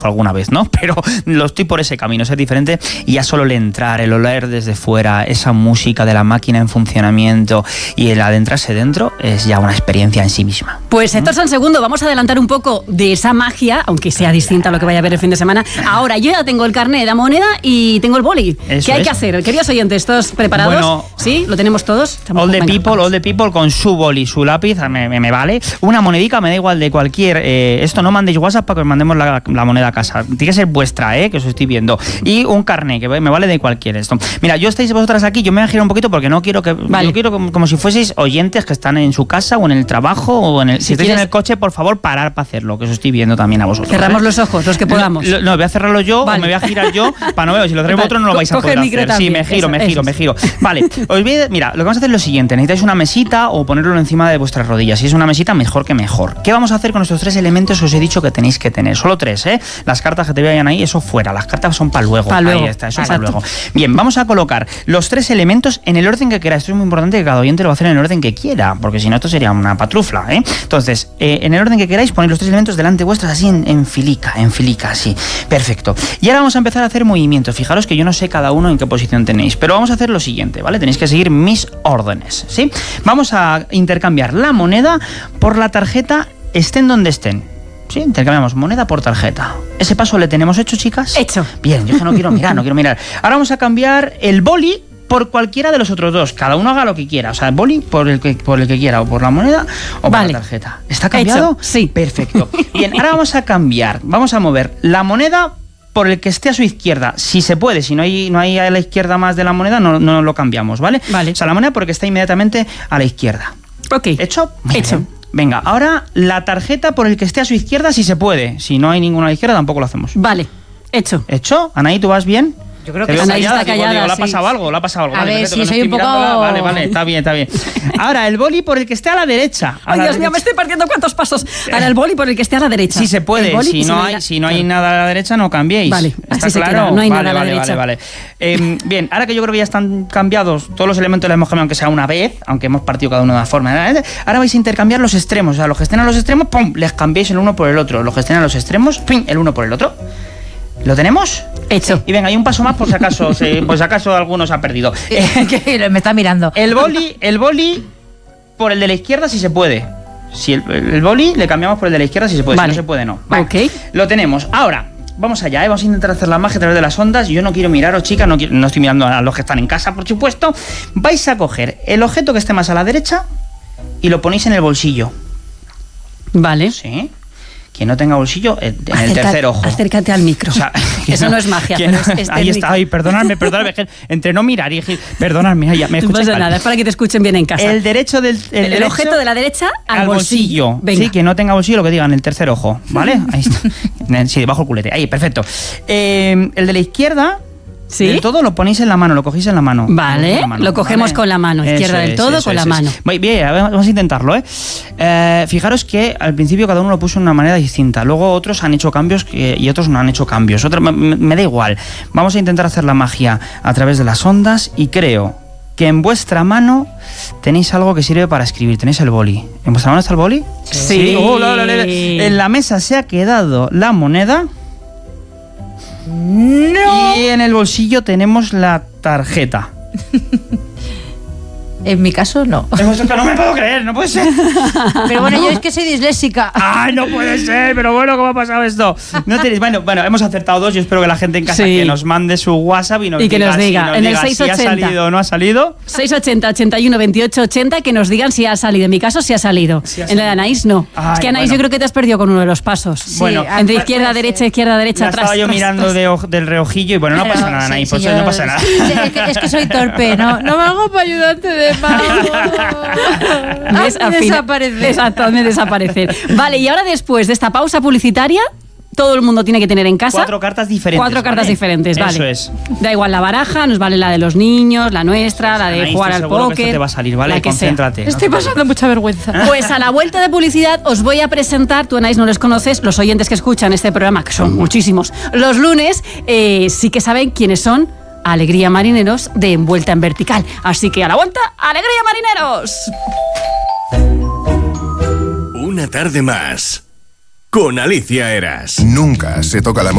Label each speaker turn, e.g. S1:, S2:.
S1: alguna vez, ¿no? Pero lo estoy por ese camino, ser diferente, y ya solo el entrar, el oler desde fuera, esa música de la máquina en funcionamiento y el adentrarse dentro es ya una experiencia en sí misma.
S2: Pues Héctor Sansegundo, vamos a adelantar un poco de esa magia, aunque sea distinta a lo que vaya a ver el fin de semana. Ahora, yo ya tengo el carnet de la moneda y tengo el boli. ¿Qué hay que hacer? Queridos oyentes, ¿todos preparados? Bueno, ¿sí? ¿Lo tenemos todos?
S1: All the people con su boli, su lápiz, me vale. Una monedica, me da igual de cualquier... esto no mandéis WhatsApp para que os mandemos la moneda a casa. Tiene que ser vuestra, que os estoy viendo. Y un carnet, que me vale de cualquier esto. Mira, yo estáis vosotras aquí, yo me voy a girar un poquito porque no quiero que... Vale. Yo quiero como si fueseis oyentes que están en su casa o en el trabajo o en el... Si estáis en el coche, por favor, parar para hacerlo, que os estoy viendo también a vosotros.
S2: Cerramos los ojos, los que podamos.
S1: No, voy a cerrarlo yo, vale. O me voy a girar yo para no ver. Si lo traemos otro no lo vais a poder hacer.
S2: También.
S1: Sí, me giro. Vale, mira, lo que vamos a hacer es lo siguiente. Necesitáis una mesita o ponerlo encima de vuestras rodillas. Si es una mesita, mejor que mejor. ¿Qué vamos a hacer con estos 3 elementos? Os he dicho que tenéis que tener. Solo 3, Las cartas que te vayan ahí, eso fuera. Las cartas son para luego. Ahí está, eso para luego. Bien, vamos a colocar los 3 elementos en el orden que queráis. Esto es muy importante, que cada oyente lo va a hacer en el orden que quiera, porque si no esto sería una patrufla, Entonces, en el orden que queráis, ponéis los 3 elementos delante vuestras así en filica, así. Perfecto. Y ahora vamos a empezar a hacer movimientos. Fijaros que yo no sé cada uno en qué posición tenéis, pero vamos a hacer lo siguiente, ¿vale? Tenéis que seguir mis órdenes, ¿sí? Vamos a intercambiar la moneda por la tarjeta, estén donde estén. Sí, intercambiamos moneda por tarjeta. ¿Ese paso le tenemos hecho, chicas?
S2: Hecho.
S1: Bien, yo que no quiero mirar. Ahora vamos a cambiar el boli por cualquiera de los otros 2. Cada uno haga lo que quiera. O sea, el boli por el que quiera, o por la moneda o por la tarjeta. ¿Está cambiado?
S2: Hecho. Sí.
S1: Perfecto. Bien, ahora vamos a cambiar. Vamos a mover la moneda por el que esté a su izquierda, si se puede. Si no hay a la izquierda más de la moneda, no lo cambiamos, ¿vale?
S2: Vale.
S1: O sea, la moneda porque está inmediatamente a la izquierda.
S2: Ok.
S1: ¿Hecho?
S2: Hecho.
S1: Bien. Venga, ahora la tarjeta por el que esté a su izquierda, si se puede. Si no hay ninguna a la izquierda, tampoco lo hacemos.
S2: Vale. Hecho.
S1: ¿Hecho? Anaí, ¿tú vas bien?
S3: Yo creo que
S2: Anaí está callada,
S1: ¿le ha pasado algo?
S3: A ver, si soy un poco...
S1: Vale, está bien. Ahora, el boli por el que esté a la derecha.
S2: Ay, Dios mío, me estoy perdiendo cuántos pasos. Ahora, el boli por el que esté a la derecha.
S1: Si se puede. Si no hay nada a la derecha, no cambiéis.
S2: Vale,
S1: ¿está
S2: así
S1: claro?
S2: Se queda. No hay nada a la derecha.
S1: Vale. Bien, ahora que yo creo que ya están cambiados, todos los elementos los hemos cambiado, aunque sea una vez, aunque hemos partido cada uno de una forma. Ahora vais a intercambiar los extremos. O sea, los que estén a los extremos, ¡pum!, les cambiáis el uno por el otro. Los que estén a los extremos, ¡pum!, el uno por el otro. ¿Lo tenemos?
S2: Hecho.
S1: Y venga, hay un paso más por si acaso alguno se ha perdido.
S3: Me está mirando.
S1: El boli por el de la izquierda si se puede. Si el boli le cambiamos por el de la izquierda si se puede.
S2: Vale.
S1: Si no se puede, no. Vale.
S2: Ok.
S1: Lo tenemos. Ahora, vamos allá, vamos a intentar hacer la magia a través de las ondas. Yo no quiero miraros, chicas, no estoy mirando a los que están en casa, por supuesto. Vais a coger el objeto que esté más a la derecha y lo ponéis en el bolsillo.
S2: Vale.
S1: Sí. Quien no tenga bolsillo, en el tercer ojo.
S2: Acércate al micro. O sea, eso no es magia, pero es
S1: ahí está, ahí, perdonadme, entre no mirar y perdonadme, ya me escucháis.
S2: No pasa nada, es para que te escuchen bien en casa.
S1: El derecho del
S2: el objeto de la derecha al bolsillo.
S1: Venga. Sí, que no tenga bolsillo, lo que digan, el tercer ojo, ¿vale? Ahí está. Sí, debajo el culete. Ahí, perfecto. El de la izquierda, ¿sí?, del todo lo ponéis en la mano, lo cogéis en la mano.
S2: Vale, lo cogemos con la mano, izquierda del todo con la mano.
S1: Bien, vamos a intentarlo, fijaros que al principio cada uno lo puso de una manera distinta, luego otros han hecho cambios y otros no han hecho cambios. Me da igual, vamos a intentar hacer la magia a través de las ondas y creo que en vuestra mano tenéis algo que sirve para escribir, tenéis el boli. ¿En vuestra mano está el boli?
S2: Sí.
S1: En la mesa se ha quedado la moneda.
S3: No.
S1: Y en el bolsillo tenemos la tarjeta.
S3: En mi caso, no.
S1: No me puedo creer, no puede ser.
S3: Pero bueno, yo es que soy disléxica.
S1: ¡Ay, no puede ser! Pero bueno, ¿cómo ha pasado esto? No tenéis, bueno, hemos acertado 2. Yo espero que la gente en casa que nos mande su WhatsApp y que nos diga
S2: en el 680
S1: si ha salido o no ha salido.
S2: 680 81 28 80, que nos digan si ha salido. En mi caso, sí ha salido. En la de Anaís, no. Ay, es que Anaís, yo creo que te has perdido con uno de los pasos.
S3: Sí,
S2: bueno, entre izquierda, derecha, atrás.
S1: Estaba yo mirando del reojillo y bueno, no pasa nada, Anaís, pues no pasa nada.
S3: Es que soy torpe, no me hago para ayudante de mago. Desaparecer.
S2: Vale, y ahora después de esta pausa publicitaria, todo el mundo tiene que tener en casa
S1: 4 cartas diferentes.
S2: 4 cartas diferentes, vale.
S1: Eso es.
S2: Da igual la baraja, nos vale la de los niños, la nuestra, la de jugar al póker.
S1: Que esto te va a salir, ¿vale? Concéntrate.
S3: Estoy pasando mucha vergüenza.
S2: Pues a la vuelta de publicidad os voy a presentar, tú, Anaís, no les conoces, los oyentes que escuchan este programa, que son muchísimos, los lunes, sí que saben quiénes son. Alegría Marineros de Envuelta en Vertical. Así que a la vuelta, ¡Alegría Marineros!
S4: Una tarde más con Alicia Eras.
S5: Nunca se toca la